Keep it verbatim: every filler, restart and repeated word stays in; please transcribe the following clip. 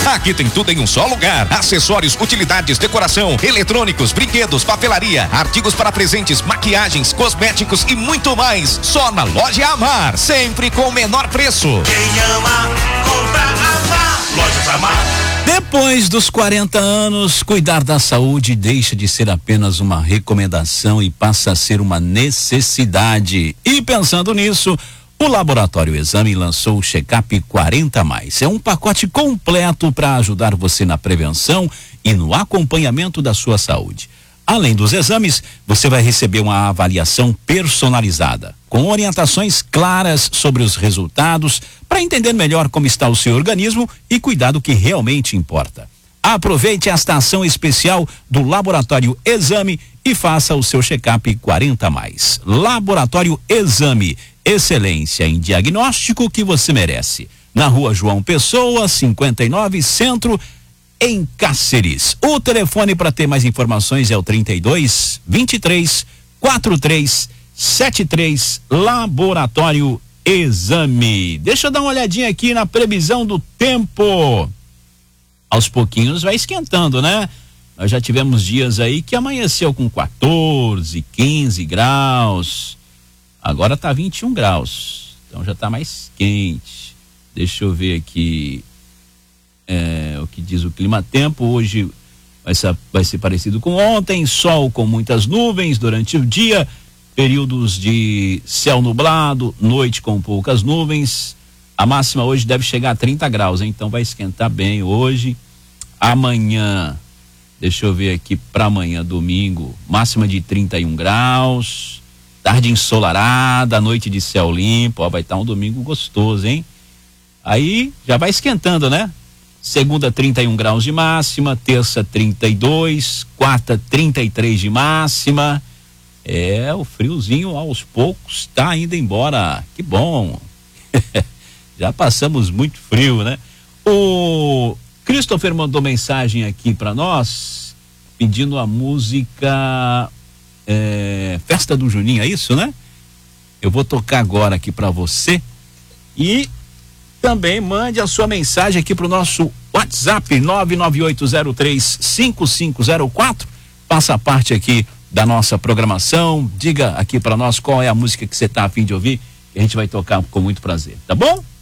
Aqui tem tudo em um só lugar. Acessórios, utilidades, decoração, eletrônicos, brinquedos, papelaria, artigos para presentes, maquiagens, cosméticos e muito mais. Só na Loja Amar, sempre com o menor preço. Quem ama, compra Amar. Lojas Amar. Depois dos quarenta anos, cuidar da saúde deixa de ser apenas uma recomendação e passa a ser uma necessidade. E pensando nisso, o Laboratório Exame lançou o Check-up quarenta mais. É um pacote completo para ajudar você na prevenção e no acompanhamento da sua saúde. Além dos exames, você vai receber uma avaliação personalizada, com orientações claras sobre os resultados, para entender melhor como está o seu organismo e cuidar do que realmente importa. Aproveite esta ação especial do Laboratório Exame e faça o seu check-up quarenta mais. Laboratório Exame, excelência em diagnóstico que você merece. Na Rua João Pessoa, cinquenta e nove, Centro, em Cáceres. O telefone para ter mais informações é o trinta e dois, vinte e três, quarenta e três, setenta e três, Laboratório Exame. Deixa eu dar uma olhadinha aqui na previsão do tempo. Aos pouquinhos vai esquentando, né? Nós já tivemos dias aí que amanheceu com quatorze, quinze graus. Agora tá vinte e um graus. Então já tá mais quente. Deixa eu ver aqui é, o que diz o clima-tempo. Hoje vai ser, vai ser parecido com ontem. Sol com muitas nuvens durante o dia. Períodos de céu nublado, noite com poucas nuvens. A máxima hoje deve chegar a trinta graus, hein? Então vai esquentar bem hoje. Amanhã, deixa eu ver aqui para amanhã, domingo, máxima de trinta e um graus. Tarde ensolarada, noite de céu limpo. Ó, vai estar um domingo gostoso, hein? Aí já vai esquentando, né? Segunda, trinta e um graus de máxima. Terça, trinta e dois. Quarta, trinta e três de máxima. É, o friozinho aos poucos tá indo embora. Que bom. Já passamos muito frio, né? O Christopher mandou mensagem aqui para nós, pedindo a música é, Festa do Juninho, é isso, né? Eu vou tocar agora aqui para você e também mande a sua mensagem aqui pro nosso WhatsApp nove nove oito zero três cinco cinco zero quatro. Faça parte aqui da nossa programação, diga aqui para nós qual é a música que você tá a fim de ouvir, que a gente vai tocar com muito prazer, tá bom?